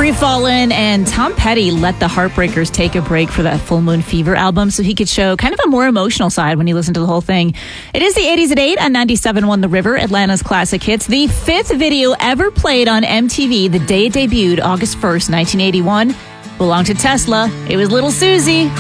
Free Fallin', and Tom Petty let the Heartbreakers take a break for that Full Moon Fever album so he could show kind of a more emotional side when you listen to the whole thing. It is the 80s at 8 on 97.1 The River, Atlanta's classic hits. The fifth video ever played on MTV the day it debuted, August 1st, 1981, belonged to Tesla. It was Little Susie.